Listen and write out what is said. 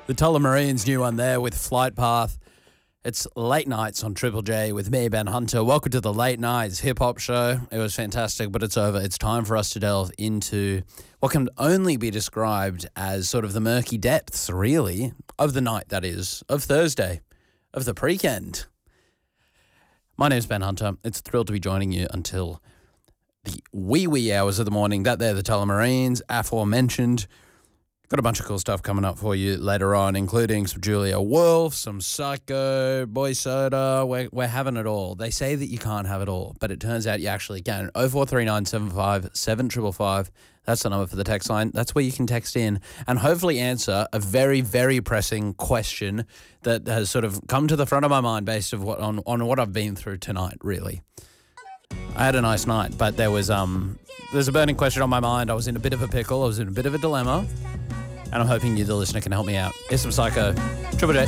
The Tullamarines, new one there with Flight Path. It's late nights on Triple J with me, Ben Hunter. Welcome to the Late Nights Hip Hop Show. It was fantastic, but it's over. It's time for us to delve into what can only be described as sort of the murky depths, really, of the night, that is, of Thursday, of the Preekend. My name's Ben Hunter. It's a thrill to be joining you until the wee hours of the morning. That they're the Tullamarines, aforementioned. Got a bunch of cool stuff coming up for you later on, including some Julia Wolf, some Psycho, Boy Soda. We're having it all. They say that you can't have it all, but it turns out you actually can. 043975 that's the number for the text line. That's where you can text in and hopefully answer a very, very pressing question that has sort of come to the front of my mind based on what I've been through tonight, really. I had a nice night, but there's a burning question on my mind. I was in a bit of a pickle. I was in a bit of a dilemma. And I'm hoping you, the listener, can help me out. Here's some Psycho. Triple J.